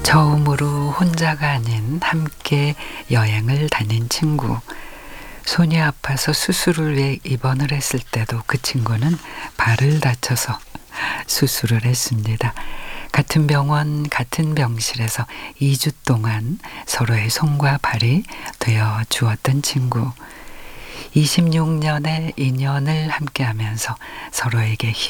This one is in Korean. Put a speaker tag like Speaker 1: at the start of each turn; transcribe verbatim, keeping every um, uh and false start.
Speaker 1: 처음으로 혼자가 아닌 함께 여행을 다닌 친구. 손이 아파서 수술을 위해 입원을 했을 때도 그 친구는 발을 다쳐서 수술을 했습니다. 같은 병원, 같은 병실에서 이 주 동안 서로의 손과 발이 되어 주었던 친구. 이십육 년의 인연을 함께하면서 서로에게